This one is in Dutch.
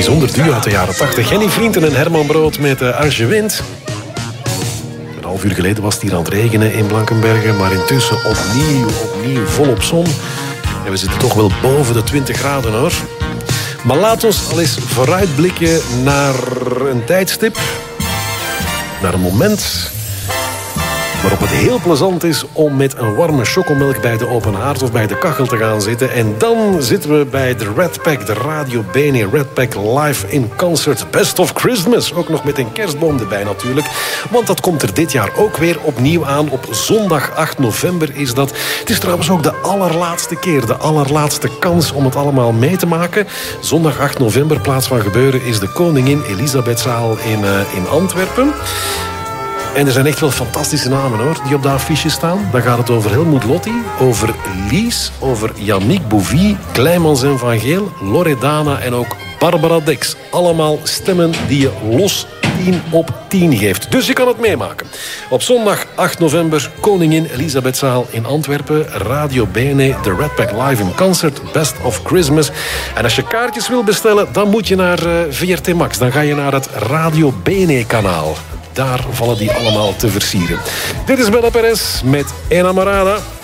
bijzonder duo uit de jaren 80. Jenny Vrienden en Herman Brood met Als je wint. Een half uur geleden was het hier aan het regenen in Blankenbergen, maar intussen opnieuw volop zon. En we zitten toch wel boven de 20 graden, hoor. Maar laat ons al eens vooruitblikken naar een tijdstip. Naar een moment waarop het heel plezant is om met een warme chocomelk bij de open haard of bij de kachel te gaan zitten. En dan zitten we bij de Red Pack, de Radio Bene Red Pack Live in Concert Best of Christmas. Ook nog met een kerstboom erbij natuurlijk. Want dat komt er dit jaar ook weer opnieuw aan. Op zondag 8 november is dat. Het is trouwens ook de allerlaatste keer, de allerlaatste kans om het allemaal mee te maken. Zondag 8 november, plaats van gebeuren, is de Koningin Elisabethzaal in Antwerpen. En er zijn echt wel fantastische namen, hoor, die op de affiche staan. Dan gaat het over Helmut Lotti, over Lies, over Yannick Bouvy, Kleimans en Van Geel, Loredana en ook Barbara Dex. Allemaal stemmen die je los 10 op 10 geeft. Dus je kan het meemaken. Op zondag 8 november, Koningin Elisabethzaal in Antwerpen. Radio Bene, de Red Pack Live in Concert, Best of Christmas. En als je kaartjes wil bestellen, dan moet je naar VRT Max. Dan ga je naar het Radio Bene kanaal. Daar vallen die allemaal te versieren. Dit is Bella Perez met Enamorada.